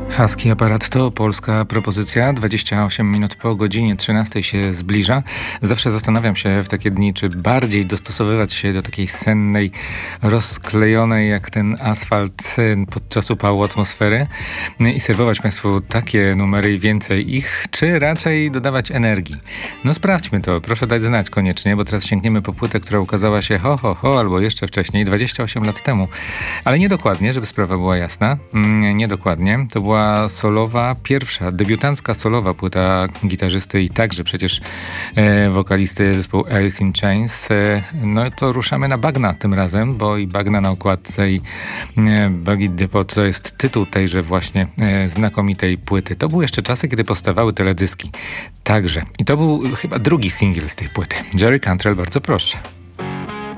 Husky Aparat to polska propozycja. 28 minut po godzinie 13 się zbliża. Zawsze zastanawiam się w takie dni, czy bardziej dostosowywać się do takiej sennej, rozklejonej jak ten asfalt podczas upału atmosfery i serwować Państwu takie numery i więcej ich, czy raczej dodawać energii. No sprawdźmy to, proszę dać znać koniecznie, bo teraz sięgniemy po płytę, która ukazała się albo jeszcze wcześniej, 28 lat temu. Ale nie dokładnie, żeby sprawa była jasna. Nie dokładnie. To była pierwsza, debiutancka solowa płyta gitarzysty i także przecież wokalisty zespołu Alice in Chains. No to ruszamy na bagna tym razem, bo i bagna na okładce i Buggy Depot to jest tytuł tejże właśnie znakomitej płyty. To były jeszcze czasy, kiedy powstawały teledyski. Także. I to był chyba drugi singiel z tej płyty. Jerry Cantrell, bardzo proszę.